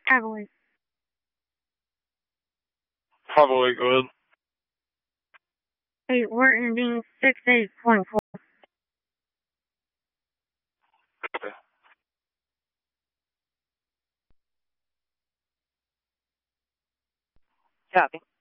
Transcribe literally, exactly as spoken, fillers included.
Probably. Probably, go ahead. Hey, Wharton being six eight point four. Okay. Copy.